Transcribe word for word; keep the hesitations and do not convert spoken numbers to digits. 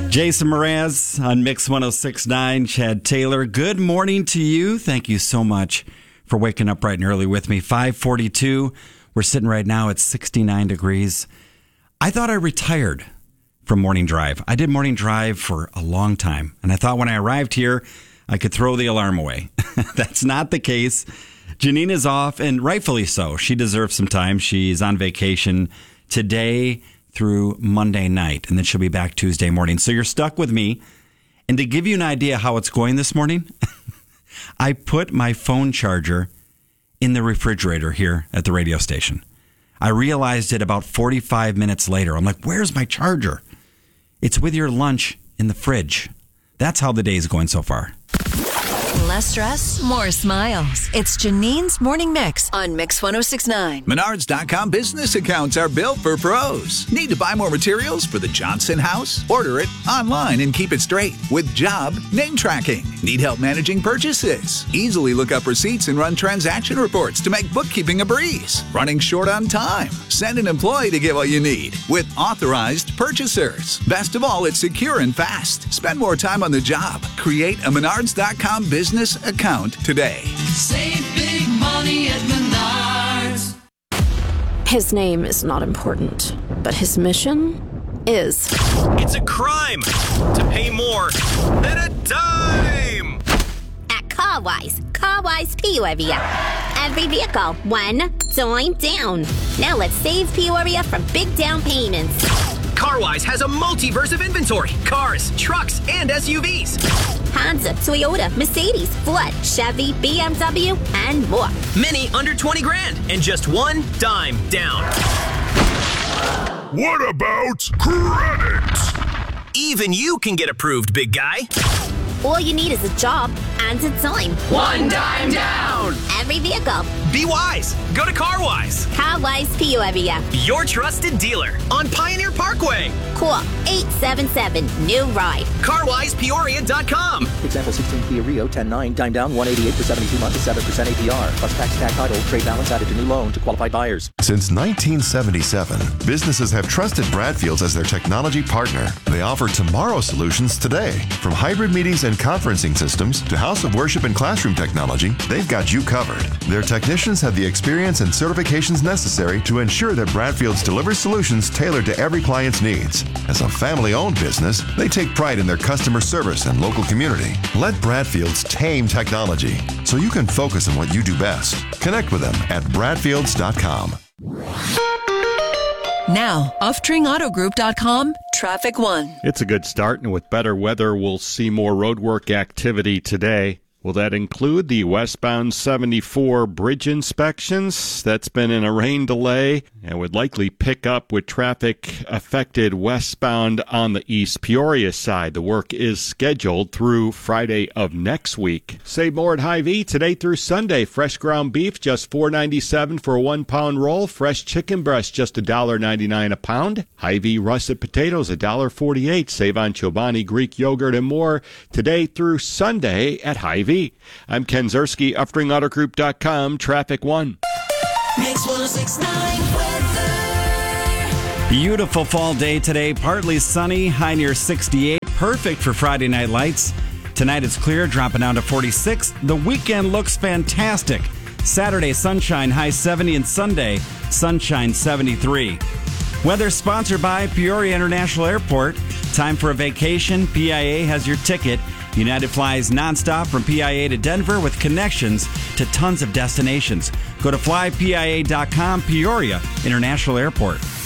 Jason Mraz on Mix one oh six point nine. Chad Taylor, good morning to you. Thank you so much for waking up bright and early with me. five forty-two. We're sitting right now at sixty-nine degrees. I thought I retired from morning drive. I did morning drive for a long time, and I thought when I arrived here, I could throw the alarm away. That's not the case. Janine is off, and rightfully so. She deserves some time. She's on vacation today through Monday night, and then she'll be back Tuesday morning. So you're stuck with me. And to give you an idea how it's going this morning, I put my phone charger in the refrigerator here at the radio station. I realized it about forty-five minutes later. I'm like, where's my charger? It's with your lunch in the fridge. That's how the day is going so far. Less stress, more smiles. It's Janine's Morning Mix on Mix one oh six point nine. Menards dot com business accounts are built for pros. Need to buy more materials for the Johnson house? Order it online and keep it straight with Job Name Tracking. Need help managing purchases? Easily look up receipts and run transaction reports to make bookkeeping a breeze. Running short on time? Send an employee to get what you need with authorized purchasers. Best of all, it's secure and fast. Spend more time on the job. Create a Menards dot com business account today. Save big money at Menards. His name is not important, but his mission is. It's a crime to pay more than a dime. At CarWise, CarWise Peoria. Every vehicle, one dime down. Now let's save Peoria from big down payments. CarWise has a multiverse of inventory. Cars, trucks, and S U Vs. Honda, Toyota, Mercedes, Ford, Chevy, B M W, and more. Many under twenty grand and just one dime down. What about credit? Even you can get approved, big guy. All you need is a job and a dime. One dime down. Every vehicle. Be wise. Go to CarWise. CarWise Peoria. Your trusted dealer on Pioneer Parkway. Call eight seven seven, new ride. car wise peoria dot com. Example sixteen Kia Rio ten nine, dime down one eighty-eight for seventy-two months at seven percent A P R. Plus tax, tax title, trade balance added to new loan to qualified buyers. Since nineteen seventy-seven, businesses have trusted Bradfields as their technology partner. They offer tomorrow solutions today. From hybrid meetings and conferencing systems to house of worship and classroom technology, they've got you covered. Their technicians have the experience and certifications necessary to ensure that Bradfields delivers solutions tailored to every client's needs. As a family-owned business, they take pride in their customer service and local community. Let Bradfields tame technology so you can focus on what you do best. Connect with them at bradfields dot com. Now, Uftring Auto Group dot com, Traffic One. It's a good start, and with better weather, we'll see more roadwork activity today. Will that include the westbound seventy-four bridge inspections? That's been in a rain delay and would likely pick up with traffic affected westbound on the East Peoria side. The work is scheduled through Friday of next week. Save more at Hy-Vee today through Sunday. Fresh ground beef just four ninety-seven for a one pound roll. Fresh chicken breast just one dollar ninety-nine a pound. Hy-Vee russet potatoes one dollar forty-eight. Save on Chobani Greek yogurt and more today through Sunday at Hy-Vee. I'm Ken Zerski, Uftring Auto Group dot com, Traffic One. Mix one oh six point nine weather. Beautiful fall day today, partly sunny, high near sixty-eight. Perfect for Friday night lights. Tonight it's clear, dropping down to forty-six. The weekend looks fantastic. Saturday, sunshine, high seventy, and Sunday, sunshine, seventy-three. Weather sponsored by Peoria International Airport. Time for a vacation. P I A has your ticket. United flies nonstop from P I A to Denver with connections to tons of destinations. Go to fly P I A dot com, Peoria International Airport.